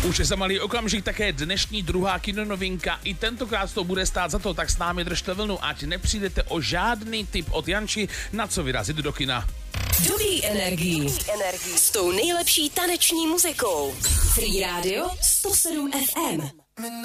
Už je za malý okamžik také dnešní druhá kinonovinka. I tentokrát to bude stát za to, tak s námi držte vlnu, ať nepřijdete o žádný tip od Janči, na co vyrazit do kina. Dobrý energii s tou nejlepší taneční muzikou. Free Radio 107 FM.